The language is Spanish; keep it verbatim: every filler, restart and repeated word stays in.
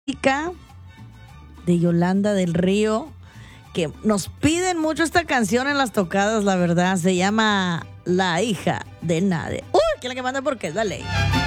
de Yolanda del Río, que nos piden mucho esta canción en las tocadas, la verdad. Se llama La hija de nadie. Uy, ¿quién la que manda por qué? Dale.